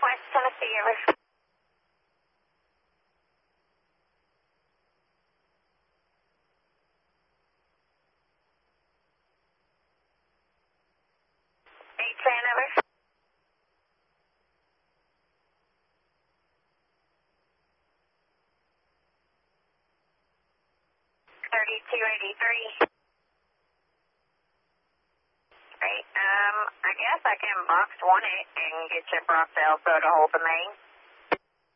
West Tennessee, over. Train, over. 3283. Great. I guess I can box 1 it and get your Brock Alpha to hold the main.